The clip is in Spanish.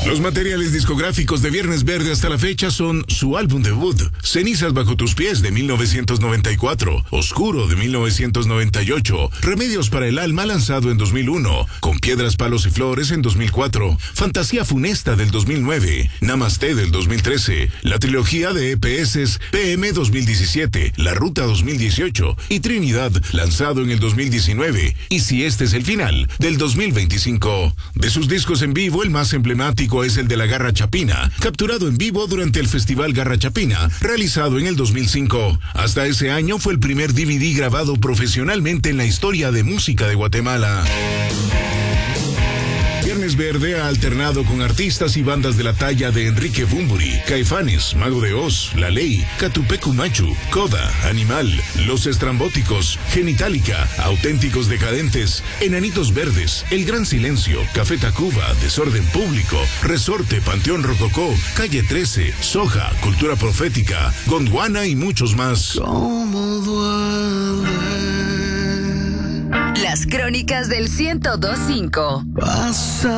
Los materiales discográficos de Viernes Verde hasta la fecha son su álbum debut, Cenizas bajo tus pies de 1994, Oscuro de 1998, Remedios para el alma lanzado en 2001, Con piedras, palos y flores en 2004, Fantasía funesta del 2009, Namaste del 2013, la trilogía de EPS PM 2017, La Ruta 2018 y Trinidad lanzado en el 2019, y Si este es el final del 2025. De sus discos en vivo, el más emblemático es el de La Garra Chapina, capturado en vivo durante el Festival Garra Chapina, realizado en el 2005. Hasta ese año fue el primer DVD grabado profesionalmente en la historia de música de Guatemala. Viernes Verde ha alternado con artistas y bandas de la talla de Enrique Bunbury, Caifanes, Mago de Oz, La Ley, Catupecu Machu, Coda, Animal, Los Estrambóticos, Genitalica, Auténticos Decadentes, Enanitos Verdes, El Gran Silencio, Café Tacuba, Desorden Público, Resorte, Panteón Rococó, Calle 13, Soja, Cultura Profética, Gondwana y muchos más. Las crónicas del 102.5.